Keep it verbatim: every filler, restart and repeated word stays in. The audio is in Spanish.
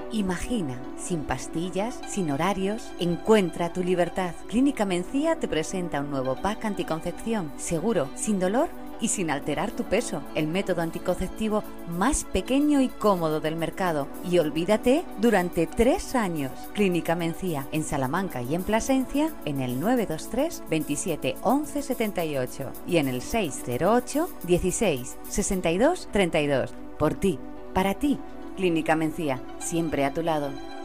Imagina, sin pastillas, sin horarios, encuentra tu libertad. Clínica Mencía te presenta un nuevo pack anticoncepción, seguro, sin dolor y sin alterar tu peso. El método anticonceptivo más pequeño y cómodo del mercado. Y olvídate durante tres años. Clínica Mencía, en Salamanca y en Plasencia, en el nueve dos tres, veintisiete, once, setenta y ocho y en el seis cero ocho, dieciséis, sesenta y dos, treinta y dos. Por ti, para ti. Clínica Mencía, siempre a tu lado.